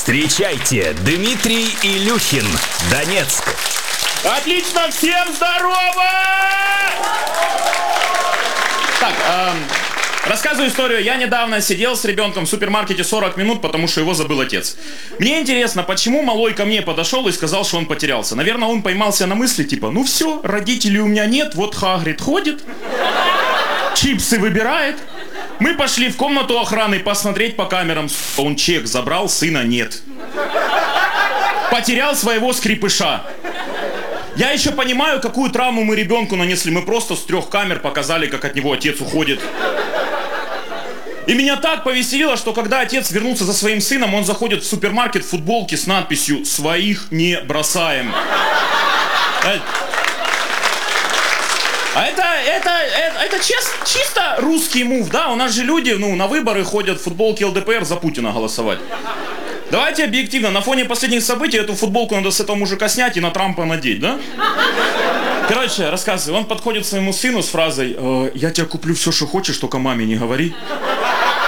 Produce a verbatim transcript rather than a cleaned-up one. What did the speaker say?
Встречайте, Дмитрий Илюхин, Донецк. Отлично, всем здорово! Так, эм, рассказываю историю. Я недавно сидел с ребенком в супермаркете сорок минут, потому что его забыл отец. Мне интересно, почему малой ко мне подошел и сказал, что он потерялся. Наверное, он поймался на мысли, типа, ну все, родителей у меня нет, вот Хагрид ходит, чипсы выбирает. Мы пошли в комнату охраны посмотреть по камерам. Он чек забрал, сына нет. Потерял своего скрипыша. Я еще понимаю, какую травму мы ребенку нанесли. Мы просто с трех камер показали, как от него отец уходит. И меня так повеселило, что когда отец вернулся за своим сыном, он заходит в супермаркет в футболке с надписью «Своих не бросаем». А это, это, это, это чест, чисто русский мув, да? У нас же люди, ну, на выборы ходят в футболке эл дэ пэ эр за Путина голосовать. Давайте объективно, на фоне последних событий эту футболку надо с этого мужика снять и на Трампа надеть, да? Короче, рассказывай, он подходит к своему сыну с фразой: «Э, «Я тебе куплю все, что хочешь, только маме не говори».